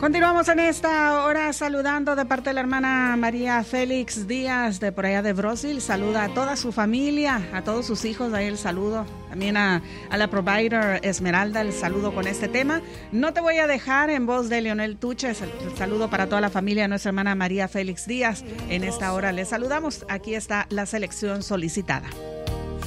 Continuamos en esta hora saludando de parte de la hermana María Félix Díaz de por allá de Brasil. Saluda a toda su familia, a todos sus hijos, ahí el saludo. También a la provider Esmeralda, el saludo con este tema. No te voy a dejar, en voz de Leonel Tuches, el saludo para toda la familia de nuestra hermana María Félix Díaz. En esta hora les saludamos. Aquí está la selección solicitada.